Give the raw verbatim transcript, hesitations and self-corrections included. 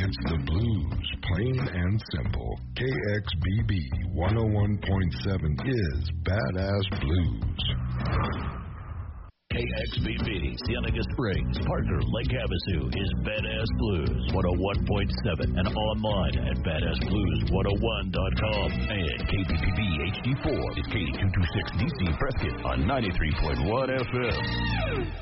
It's the blues, plain and simple. K X B B one oh one point seven is Badass Blues. K X B B, Cienega Springs, Parker, Lake Havasu is Badass Blues one oh one point seven and online at badass blues one oh one dot com. And K P P B H D four is K two twenty-six D C Prescott on ninety-three point one F M.